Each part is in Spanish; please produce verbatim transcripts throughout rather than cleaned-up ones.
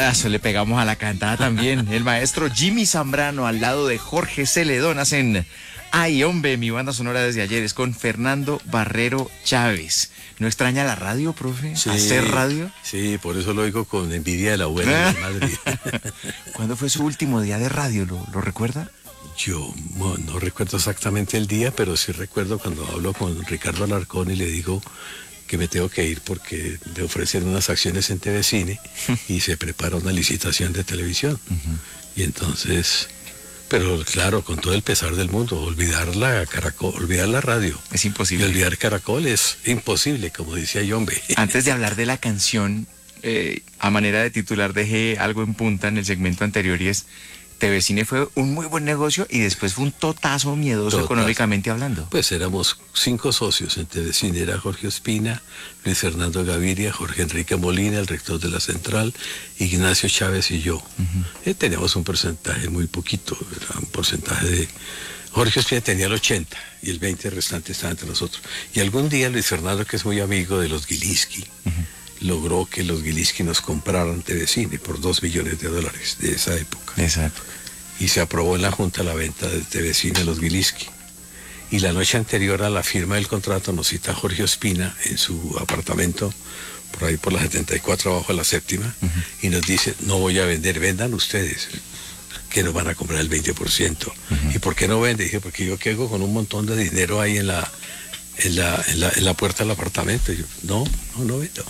Ah, eso le pegamos a la cantada también. El maestro Jimmy Zambrano al lado de Jorge Celedón hacen Ay, hombre, mi banda sonora desde ayer es con Fernando Barrero Chávez. ¿No extraña la radio, profe? Sí, ¿Hacer radio? Sí, por eso lo oigo con envidia de la abuela de Madrid. ¿Cuándo fue su último día de radio? ¿Lo, lo recuerda? Yo no, no recuerdo exactamente el día, pero sí recuerdo cuando hablo con Ricardo Alarcón y le digo que me tengo que ir porque le ofrecen unas acciones en T V Cine y se prepara una licitación de televisión. Uh-huh. Y entonces, pero claro, con todo el pesar del mundo, olvidar la Caracol, olvidar la radio. Es imposible. Y olvidar Caracol es imposible, como decía Yombe. Antes de hablar de la canción, eh, a manera de titular dejé algo en punta en el segmento anterior y es... T V Cine fue un muy buen negocio y después fue un totazo miedoso totazo. Económicamente hablando. Pues éramos cinco socios en T V Cine, era Jorge Ospina, Luis Fernando Gaviria, Jorge Enrique Molina, el rector de la central, Ignacio Chávez y yo. Uh-huh. eh, teníamos un porcentaje muy poquito, era un porcentaje de... Jorge Ospina tenía el ochenta y el veinte restante estaba entre nosotros. Y algún día Luis Fernando, que es muy amigo de los Gilinski, uh-huh. logró que los Gilinski nos compraran T V Cine por dos millones de dólares de esa época. Exacto. Y se aprobó en la Junta la venta de T V Cine a los Gilinski. Y la noche anterior a la firma del contrato nos cita Jorge Ospina en su apartamento, por ahí por la setenta y cuatro abajo de la séptima, uh-huh. y nos dice, no voy a vender, vendan ustedes, que nos van a comprar el veinte por ciento. Uh-huh. ¿Y por qué no vende? Dije, porque yo quedo con un montón de dinero ahí en la, en la, en la, en la puerta del apartamento. Y yo, no, no, no vendo.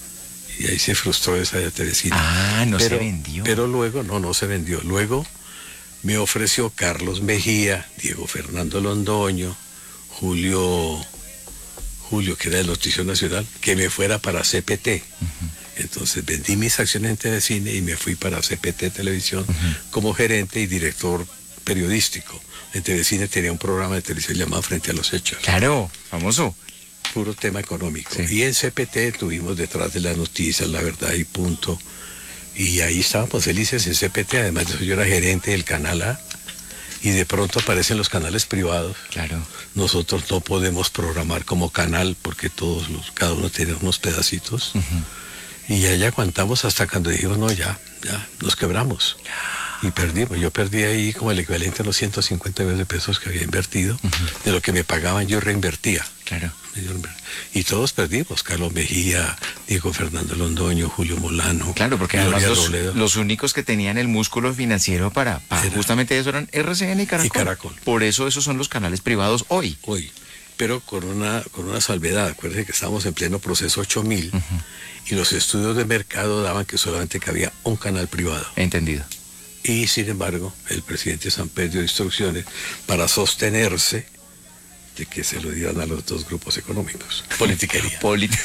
Y ahí se frustró esa de T V Cine. Ah, no pero, se vendió. Pero luego, no, no se vendió. Luego me ofreció Carlos Mejía, Diego Fernando Londoño, Julio, Julio, que era del Noticiero Nacional, que me fuera para C P T. Uh-huh. Entonces vendí mis acciones en T V Cine y me fui para C P T Televisión uh-huh. como gerente y director periodístico. En T V Cine tenía un programa de televisión llamado Frente a los Hechos. Claro, famoso. Puro tema económico. Sí. Y en C P T tuvimos Detrás de las Noticias, La Verdad y Punto. Y ahí estábamos felices en C P T. Además de eso, yo era gerente del canal A. Y de pronto aparecen los canales privados. Claro. Nosotros no podemos programar como canal porque todos los, cada uno tiene unos pedacitos. Uh-huh. Y allá aguantamos hasta cuando dijimos, no, ya, ya, nos quebramos. Y perdimos. Yo perdí ahí como el equivalente a los ciento cincuenta millones de pesos que había invertido. Uh-huh. De lo que me pagaban yo reinvertía. Claro. Y todos perdimos. Carlos Mejía, Diego Fernando Londoño, Julio Molano. Claro, porque además los, los únicos que tenían el músculo financiero para, para Era, justamente eso eran R C N y Caracol. y Caracol. Por eso esos son los canales privados hoy. Hoy. Pero con una, con una salvedad. Acuérdense que estábamos en pleno proceso ocho mil. Uh-huh. Y los estudios de mercado daban que solamente cabía un canal privado. Entendido. Y sin embargo, el presidente Samper dio instrucciones para sostenerse de que se lo dieran a los dos grupos económicos. Politiquería. Polit-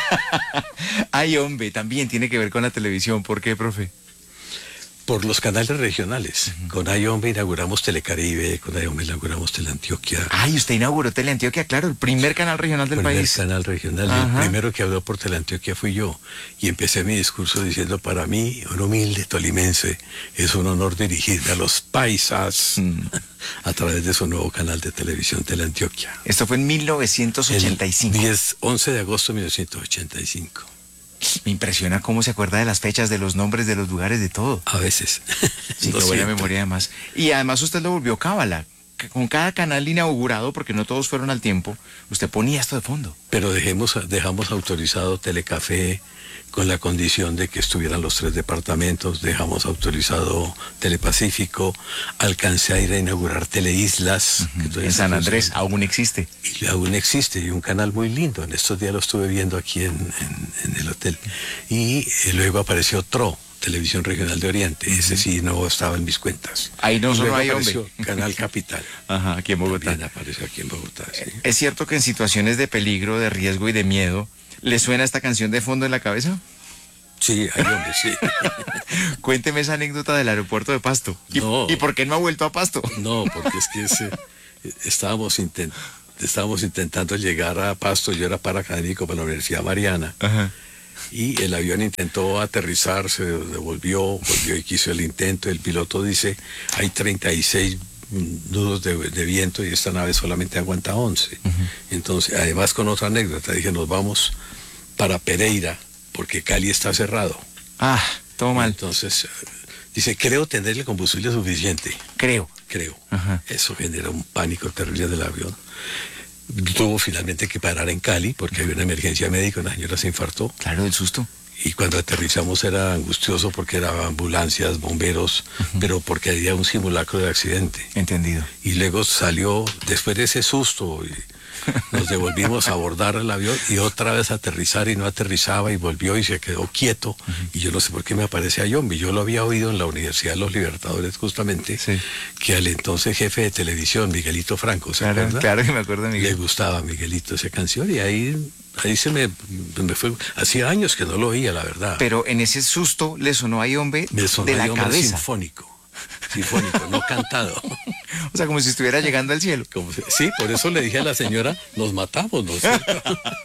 Ay, hombre, también tiene que ver con la televisión. ¿Por qué, profe? Por los canales regionales. Uh-huh. Con Ay, hombre inauguramos Telecaribe, con Ay, hombre inauguramos Teleantioquia. Ay, usted inauguró Teleantioquia, claro, el primer canal regional del el primer país. El canal regional. Ajá. El primero que habló por Teleantioquia fui yo. Y empecé mi discurso diciendo, para mí, un humilde tolimense, es un honor dirigirme a los paisas mm. a través de su nuevo canal de televisión Teleantioquia. Esto fue en mil novecientos ochenta y cinco. El diez, once de agosto de mil novecientos ochenta y cinco. Me impresiona cómo se acuerda de las fechas, de los nombres, de los lugares, de todo. A veces. Sí, qué buena memoria además. Y además usted lo volvió cábala. Con cada canal inaugurado, porque no todos fueron al tiempo, usted ponía esto de fondo. Pero dejemos, dejamos autorizado Telecafé con la condición de que estuvieran los tres departamentos, dejamos autorizado Telepacífico, alcancé a ir a inaugurar Teleislas. Uh-huh. Que en San Andrés aún existe. Y aún existe, y un canal muy lindo. En estos días lo estuve viendo aquí en, en, en el hotel. Y eh, luego apareció T R O, Televisión Regional de Oriente. Uh-huh. Ese sí no estaba en mis cuentas. Ahí no solo hay apareció hombre. Canal Capital. Ajá, aquí en Bogotá. También apareció aquí en Bogotá, sí. ¿Es cierto que en situaciones de peligro, de riesgo y de miedo, le suena esta canción de fondo en la cabeza? Sí, hay hombre, sí. Cuénteme esa anécdota del aeropuerto de Pasto. ¿Y, no, ¿y por qué no ha vuelto a Pasto? No, porque es que ese, estábamos, intent, estábamos intentando llegar a Pasto. Yo era paraacadémico para la Universidad Mariana. Ajá. Y el avión intentó aterrizar, se devolvió, volvió y quiso el intento. El piloto dice, hay treinta y seis nudos de, de viento y esta nave solamente aguanta once. Uh-huh. Entonces, además con otra anécdota, dije, nos vamos para Pereira, porque Cali está cerrado. Ah. Todo mal. Entonces, dice, creo tener el combustible suficiente. Creo. Creo. Ajá. Eso genera un pánico terrible del avión. Tuvo finalmente que parar en Cali porque había una emergencia médica, una señora se infartó. Claro, el susto. Y cuando aterrizamos era angustioso porque eran ambulancias, bomberos, uh-huh. pero porque había un simulacro de accidente. Entendido. Y luego salió, después de ese susto, y nos devolvimos a abordar el avión y otra vez a aterrizar y no aterrizaba y volvió y se quedó quieto. Uh-huh. Y yo no sé por qué me aparece a Yombi. Yo lo había oído en la Universidad de los Libertadores justamente, sí. que al entonces jefe de televisión, Miguelito Franco, ¿se claro, acuerda? Claro que me acuerdo de Miguel. Le gustaba a Miguelito esa canción y ahí... Ahí se me, me fue, hacía años que no lo oía, la verdad. Pero en ese susto le sonó a Yombe de la cabeza. Sinfónico, sinfónico, no cantado. O sea, como si estuviera llegando al cielo. Como si, sí, por eso le dije a la señora, nos matamos, ¿no es cierto?